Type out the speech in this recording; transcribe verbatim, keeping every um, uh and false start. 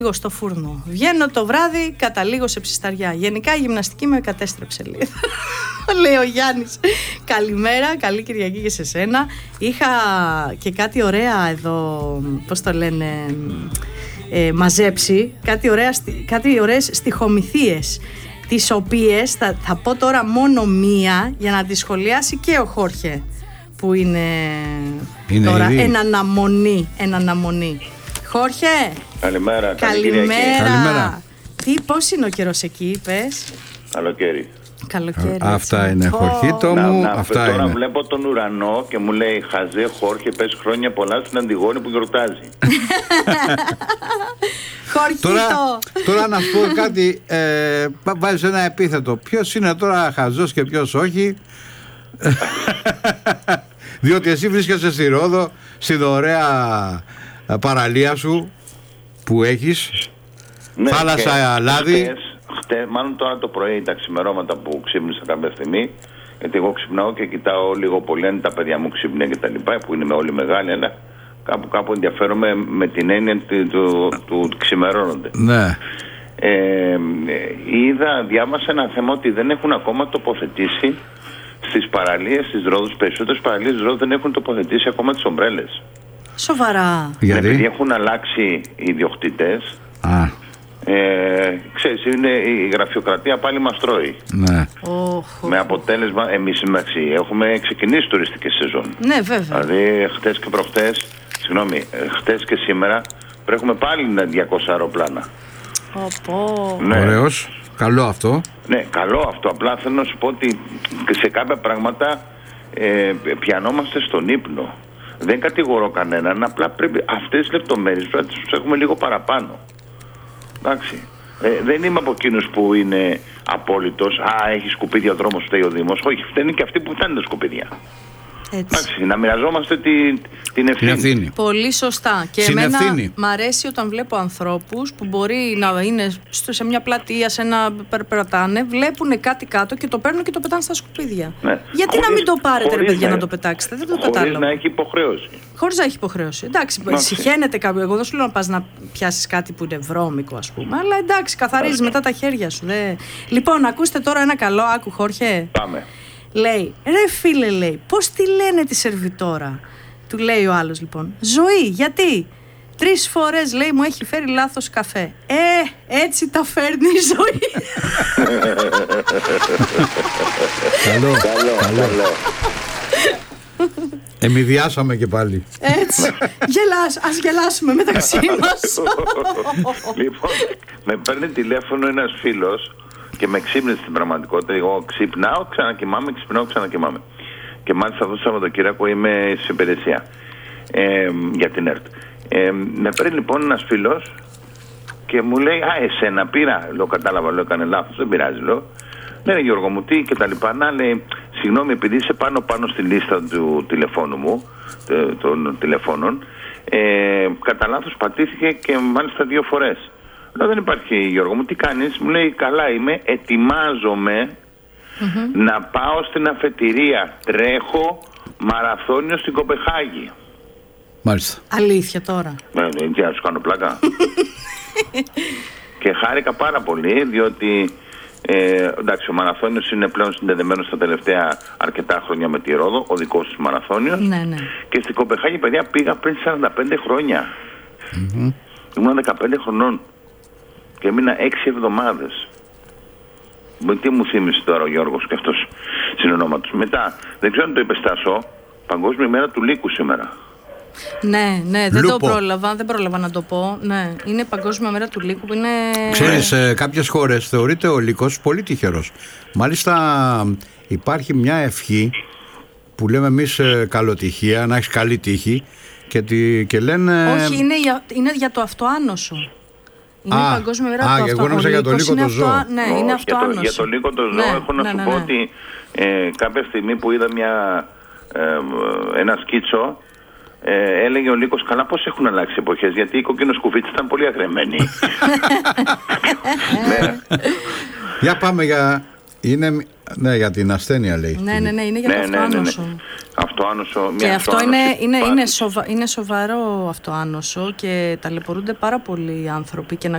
λίγο στο φούρνο. Βγαίνω το βράδυ, καταλήγω σε ψισταριά. Γενικά η γυμναστική με κατέστρεψε λίγο. Λέει ο Γιάννης. Καλημέρα, καλή Κυριακή και σε σένα. Είχα και κάτι ωραία εδώ, πώς το λένε, ε, μαζέψει. Κάτι, ωραία, κάτι ωραίες στιχομυθίες, τις οποίες θα, θα πω τώρα μόνο μία για να τη σχολιάσει και ο Χόρχε, που είναι, είναι τώρα εν αναμονή, εν αναμονή. Χόρχε, καλημέρα. Καλημέρα. Καλημέρα. Τι, πώς είναι ο καιρός εκεί, πες? Καλοκαίρι. Καλοκαίρι. Α, αυτά είναι, Χορχίτο να, μου. να, αυτά τώρα είναι. Βλέπω τον ουρανό και μου λέει Χαζέ Χόρχε, πες χρόνια πολλά στην Αντιγόνη που γιορτάζει. Χορχίτο. Τώρα, τώρα να σου πω κάτι, ε, βάζεις ένα επίθετο. Ποιος είναι τώρα χαζός και ποιος όχι? Διότι εσύ βρίσκεσαι στη Ρόδο, στην ωραία παραλία σου που έχεις, ναι, θάλασσα, λάδι. Χτες, μάλλον τώρα το πρωί, τα ξημερώματα που ξύπνησα κάποια στιγμή, γιατί εγώ ξυπνάω και κοιτάω λίγο πολύ αν τα παιδιά μου ξύπνια και τα λοιπά, που είναι όλοι μεγάλοι, αλλά κάπου, κάπου ενδιαφέρομαι με την έννοια του, του, του, του ξημερώνονται. Ναι. Ε, είδα, διάβασα ένα θέμα ότι δεν έχουν ακόμα τοποθετήσει στις παραλίες της Ρόδου, στις περισσότερες παραλίες της Ρόδου δεν έχουν τοποθετήσει ακόμα τις ομπρέλες. Σοβαρά? Γιατί? Επειδή έχουν αλλάξει οι ιδιοκτήτες. Α. Ε, ξέρεις, είναι η γραφειοκρατία πάλι μας τρώει. Ναι. Oh, με αποτέλεσμα, εμείς έχουμε ξεκινήσει τουριστικές σεζόν. Ναι, βέβαια. Δηλαδή, χτες και προχτές, συγγνώμη, χτες και σήμερα πρέπει πάλι να διακόσια αεροπλάνα. Oh, ναι. Ωραίος. Καλό αυτό. Ναι, καλό αυτό. Απλά θέλω να σου πω ότι σε κάποια πράγματα ε, πιανόμαστε στον ύπνο. Δεν κατηγορώ κανέναν, απλά πρέπει αυτές τις λεπτομέρειες πρέπει να τις έχουμε λίγο παραπάνω. Εντάξει. Ε, δεν είμαι από εκείνους που είναι απόλυτος. Α, έχει σκουπίδια ο δρόμος, φταίει ο Δήμος. Όχι, φταίνουν και αυτοί που φτάνουν τα σκουπίδια. Εντάξει, να μοιραζόμαστε την, την ευθύνη. ευθύνη. Πολύ σωστά. Και Συνευθύνη. εμένα μ' αρέσει όταν βλέπω ανθρώπους που μπορεί να είναι σε μια πλατεία, σε ένα περπατάνε, βλέπουν κάτι κάτω και το παίρνουν και το πετάνε στα σκουπίδια. Ναι. Γιατί χωρίς, να μην το πάρετε, ρε παιδιά, να, να το πετάξετε? Δεν το χωρίς κατάλαβα. να έχει υποχρέωση. Χωρίς να έχει υποχρέωση. Εντάξει, συχαίνεται κάποιο. Εγώ δεν σου λέω να πας να πιάσεις κάτι που είναι βρώμικο, ας πούμε. Αλλά εντάξει, καθαρίζεις μετά τα χέρια σου. Δε. Λοιπόν, ακούστε τώρα ένα καλό, άκου, Χόρχε. Πάμε. Λέει, ρε φίλε, λέει, πώς τη λένε τη σερβιτόρα? Του λέει ο άλλος λοιπόν, Ζωή, γιατί? Τρεις φορές, λέει, μου έχει φέρει λάθος καφέ. Ε, έτσι τα φέρνει η Ζωή. Καλό, καλό, καλό. Εμειδιάσαμε και πάλι. Έτσι, γελάς, ας γελάσουμε μεταξύ μας. Λοιπόν, με παίρνει τηλέφωνο ένας φίλος και με ξύπνησε στην πραγματικότητα. Εγώ ξυπνάω, ξανακοιμάμαι, ξυπνάω, ξανακοιμάμαι. Και μάλιστα αυτό το Σαββατοκύριακο είμαι σε υπηρεσία ε, για την ΕΡΤ. Ε, με παίρνει λοιπόν ένας φίλος και μου λέει, α, εσένα πήρα. Λέω, κατάλαβα, λέω, έκανε λάθος, δεν πειράζει, λέω. Ναι, Γιώργο μου, τι και τα λοιπά. Να, λέει, συγγνώμη, επειδή είσαι πάνω πάνω στη λίστα του τηλεφώνου μου, των τηλεφώνων, ε, κατά λάθος πατήθηκε και μάλιστα δύο φορές. Λέω, δεν υπάρχει, Γιώργο μου, τι κάνεις? Μου λέει, καλά είμαι, ετοιμάζομαι mm-hmm. να πάω στην αφετηρία. Τρέχω μαραθώνιο στην Κοπεχάγη. Μάλιστα. Αλήθεια τώρα? Ναι, ναι, τι να σου κάνω πλάκα. Και χάρηκα πάρα πολύ, διότι ε, εντάξει, ο μαραθώνιος είναι πλέον συνδεδεμένος τα τελευταία αρκετά χρόνια με τη Ρόδο, ο δικός του μαραθώνιος. Ναι, ναι. Και στην Κοπεχάγη, παιδιά, πήγα πριν σαράντα πέντε χρόνια. Mm-hmm. Ήμουν δεκαπέντε χρονών. Και έμεινα έξι εβδομάδες. Τι μου θύμισε τώρα ο Γιώργος και αυτός συνονόματος. Μετά, δεν ξέρω αν το είπε Στάσο, Παγκόσμια ημέρα του λύκου σήμερα. Ναι, ναι, δεν Λούπο. το πρόλαβα, δεν πρόλαβα να το πω. Ναι, είναι Παγκόσμια μέρα του λύκου που είναι... Ξέρεις, σε κάποιες χώρες θεωρείται ο λύκος πολύ τυχερός. Μάλιστα υπάρχει μια ευχή που λέμε εμείς ε, καλοτυχία, να έχεις καλή τύχη και, τη, και λένε... Όχι, είναι για, είναι για το αυτοάνωσο. Είναι α, η Παγκόσμια μέρα α, του εγώ νόμιζα για το λύκο το ζώο. Αυτο... Ναι, Ω, είναι αυτοάνωσο. Για το, για το λύκο το ζώο, ναι, έχω να ναι, σου ναι, πω ναι. ότι ε, κάποια στιγμή που είδα μια, ε, ένα σκίτσο, ε, έλεγε ο λύκος, καλά πώς έχουν αλλάξει εποχές, γιατί οι κόκκινος κουφίτσες ήταν πολύ αγρεμένοι. Ναι. Για πάμε για... Είναι... Ναι, για την ασθένεια λέει. Ναι, ναι, ναι, είναι για ναι, το αυτοάνωσο. Ναι, ναι, ναι. Αυτοάνωσο, και μια αυτό είναι, είναι, είναι, σοβα, είναι σοβαρό αυτοάνωσο και ταλαιπωρούνται πάρα πολλοί άνθρωποι και να